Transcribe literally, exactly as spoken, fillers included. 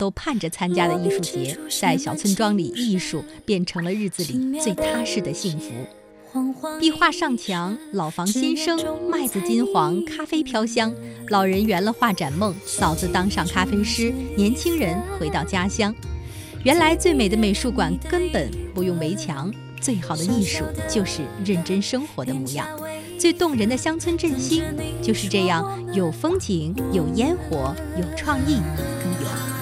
都盼着参加的艺术节，在小村庄里，艺术变成了日子里最踏实的幸福。壁画上墙，老房新生，麦子金黄，咖啡飘香，老人圆了画展梦，嫂子当上咖啡师，年轻人回到家乡。原来最美的美术馆根本不用围墙，最好的艺术就是认真生活的模样。最动人的乡村振兴就是这样，有风景，有烟火，有创意，更有